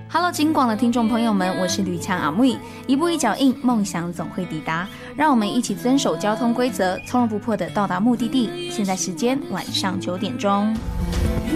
Hello， 金广的听众朋友们，我是吕强阿妹，一步一脚印，梦想总会抵达。让我们一起遵守交通规则，从容不迫地到达目的地。现在时间晚上9点钟。